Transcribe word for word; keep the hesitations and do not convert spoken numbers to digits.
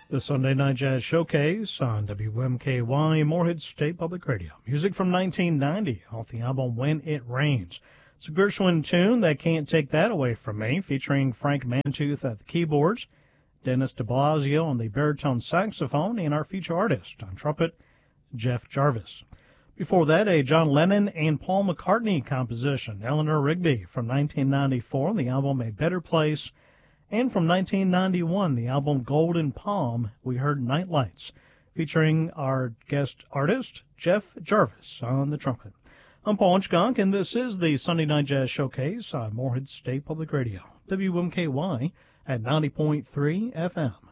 The Sunday Night Jazz Showcase on W M K Y, Morehead State Public Radio. Music from nineteen ninety off the album When It Rains. It's a Gershwin tune, That Can't Take That Away From Me, featuring Frank Mantooth at the keyboards, Dennis DeBlasio on the baritone saxophone, and our feature artist on trumpet, Jeff Jarvis. Before that, a John Lennon and Paul McCartney composition, Eleanor Rigby, from nineteen ninety-four, the album A Better Place. And from nineteen ninety-one, the album Golden Palm, we heard Night Lights, featuring our guest artist, Jeff Jarvis, on the trumpet. I'm Paul Inchgunk, and this is the Sunday Night Jazz Showcase on Morehead State Public Radio, W M K Y at ninety point three F M.